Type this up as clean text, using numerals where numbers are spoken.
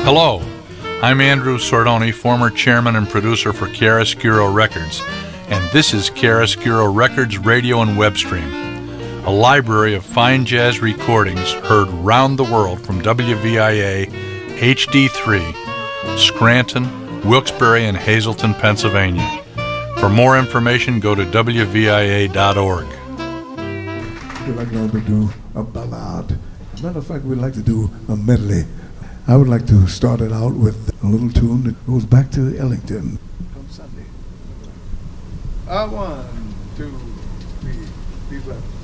Hello, I'm Andrew Sordoni, former chairman and producer for Chiaroscuro Records, and this is Chiaroscuro Records Radio and Web Stream, a library of fine jazz recordings heard round the world from WVIA HD3, Scranton, Wilkes-Barre, and Hazleton, Pennsylvania. For more information, go to WVIA.org. We'd like now to do a ballad. As a matter of fact, we'd like to do a medley. I would like to start it out with a little tune that goes back to Ellington. Come Sunday. 1, 2, 3, be blessed.